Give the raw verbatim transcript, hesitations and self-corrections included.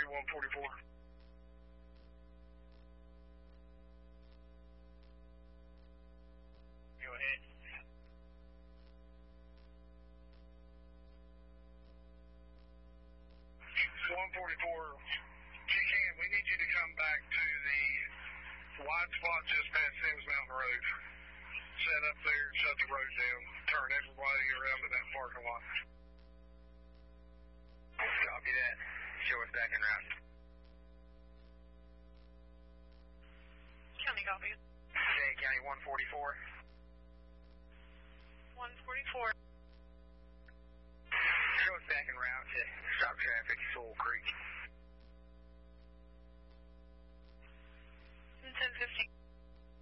one forty-four. Go ahead. one forty-four, you can. We need you to come back to the wide spot just past Sims Mountain Road. Set up there, shut the road down, turn everybody around to that parking lot. Copy that. Show us back en route. County copy. Shay County one forty-four. one forty-four.